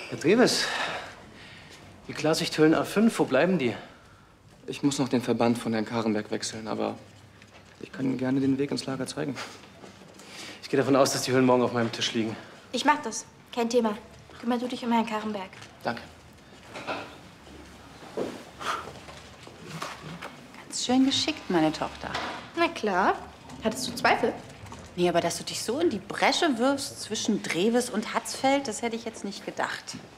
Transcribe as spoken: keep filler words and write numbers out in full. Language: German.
Herr Dreves, die Klarsichthüllen A fünf, wo bleiben die? Ich muss noch den Verband von Herrn Karenberg wechseln, aber ich kann Ihnen gerne den Weg ins Lager zeigen. Ich gehe davon aus, dass die Hüllen morgen auf meinem Tisch liegen. Ich mach das. Kein Thema. Kümmer du dich um Herrn Karenberg. Danke. Ganz schön geschickt, meine Tochter. Na klar. Hattest du Zweifel? Nee, aber dass du dich so in die Bresche wirfst zwischen Dreves und Hatzfeld, das hätte ich jetzt nicht gedacht.